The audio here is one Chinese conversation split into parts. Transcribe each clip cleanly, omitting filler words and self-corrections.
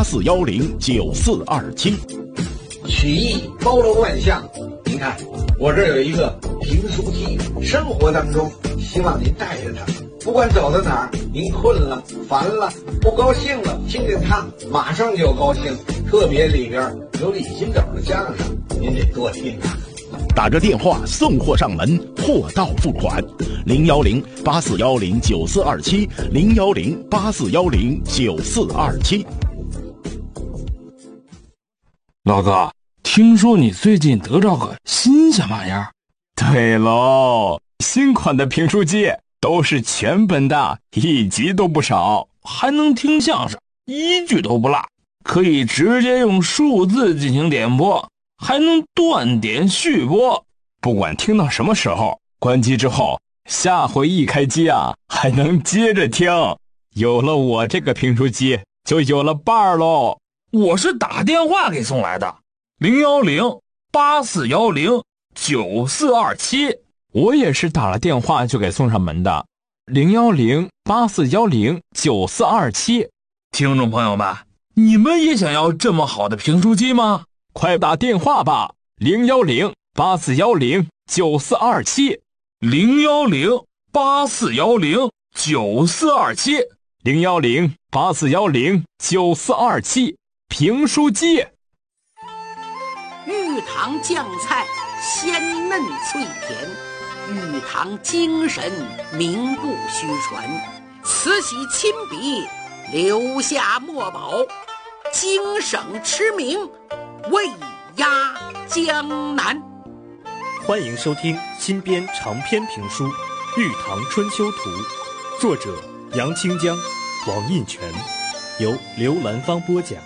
84109427。 曲艺包罗万象，您看我这儿有一个评书机，生活当中希望您带着它，不管走到哪儿，您困了、烦了、不高兴了，听见它马上就高兴。特别里边有李金斗的相声，您得多听啊。 打着电话送货上门，货到付款，010-8410-9427，010-8410-9427。 老哥，听说你最近得着个新鲜玩意儿？ 对喽，新款的评书机都是全本的，一集都不少， 还能听相声，一句都不落，可以直接用数字进行点播，还能断点续播， 不管听到什么时候，关机之后，下回一开机啊，还能接着听。有了我这个评书机，就有了伴儿喽。 我是打电话给送来的，010-8410-9427。 我也是打了电话就给送上门的，010-8410-9427。 听众朋友们，你们也想要这么好的评书机吗？ 快打电话吧，010-8410-9427， 010-8410-9427， 010-8410-9427。评书机。 玉堂酱菜鲜嫩脆甜，玉堂精神名不虚传，慈禧亲笔留下墨宝，京省驰名，威压江南。 欢迎收听新编长篇评书《玉堂春秋图》，作者杨清江、王印全，由刘兰芳播讲。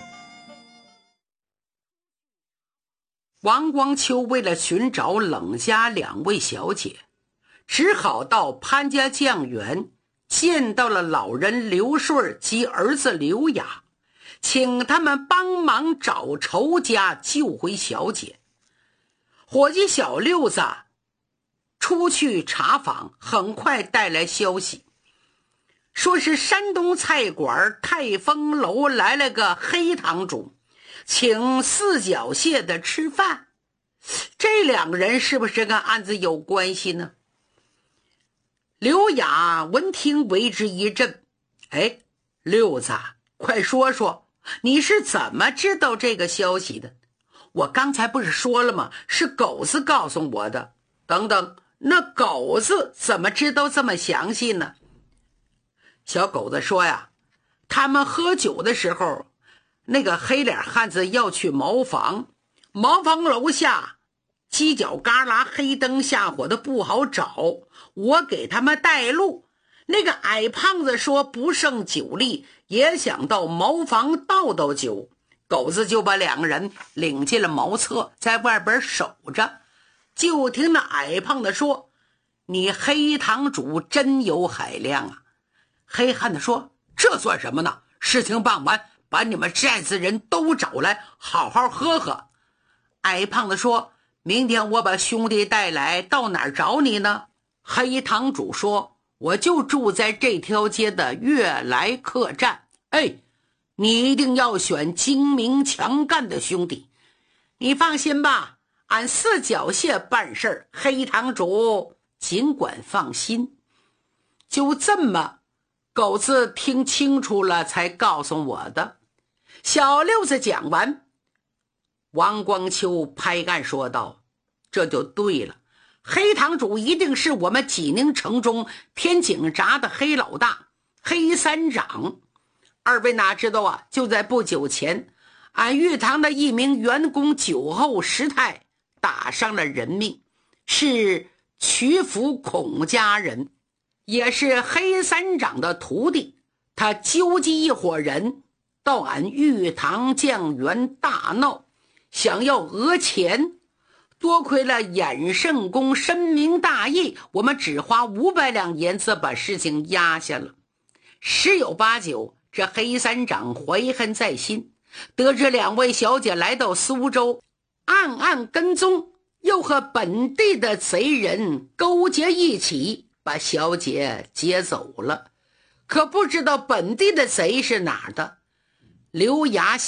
王光秋为了寻找冷家两位小姐，只好到潘家酱园见到了老人刘顺及儿子刘雅，请他们帮忙找仇家救回小姐。伙计小六子出去查访，很快带来消息，说是山东菜馆泰丰楼来了个黑堂主，请四脚蟹的吃饭。这两个人是不是跟案子有关系呢？刘雅闻听为之一振，六子，快说说你是怎么知道这个消息的？我刚才不是说了吗？是狗子告诉我的。等等，那狗子怎么知道这么详细呢？小狗子说呀，他们喝酒的时候，那个黑脸汉子要去茅房，茅房楼下犄角旮旯黑灯下火的不好找，我给他们带路。那个矮胖子说不胜酒力，也想到茅房倒倒酒，狗子就把两个人领进了茅厕，在外边守着。就听那矮胖子说，你黑堂主真有海量啊。黑汉子说，这算什么呢？事情办完，把你们寨子人都找来，好好喝喝。矮胖子说，明天我把兄弟带来，到哪儿找你呢？黑堂主说，我就住在这条街的悦来客栈。你一定要选精明强干的兄弟。你放心吧，俺四脚蟹办事儿，黑堂主尽管放心。就这么，狗子听清楚了才告诉我的。小六子讲完，王光秋拍案说道，这就对了，黑堂主一定是我们济宁城中天井闸的黑老大，黑三长。二位哪知道啊，就在不久前，俺玉堂的一名员工酒后失态，打伤了人命，是曲阜孔家人，也是黑三长的徒弟。他纠集一伙人到俺玉堂酱园大闹，想要讹钱。多亏了衍圣公深明大义，我们只花500两银子把事情压下了。十有八九，这黑三长怀恨在心，得知两位小姐来到苏州，暗暗跟踪，又和本地的贼人勾结一起，把小姐劫走了。可不知道本地的贼是哪儿的。刘牙